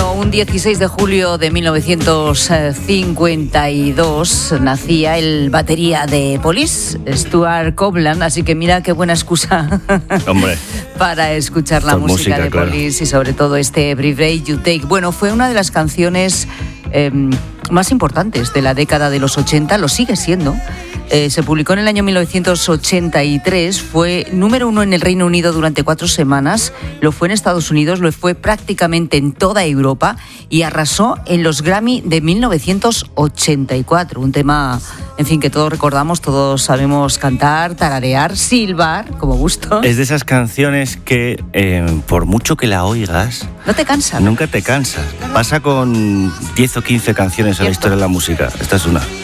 Bueno, un 16 de julio de 1952 nacía el batería de Police, Stuart Copeland, así que mira qué buena excusa Hombre, para escuchar la música de claro. Police y sobre todo este Every Breath You Take. Bueno, fue una de las canciones más importantes de la década de los 80, lo sigue siendo. Se publicó en el año 1983, fue número 1 en el Reino Unido durante 4 semanas, lo fue en Estados Unidos, lo fue prácticamente en toda Europa y arrasó en los Grammy de 1984, un tema, en fin, que todos recordamos, todos sabemos cantar, tararear, silbar, como gusto. Es de esas canciones que por mucho que la oigas, no te cansas. Nunca te cansas. Pasa con 10 o 15 canciones en la historia de la música. Esta es una.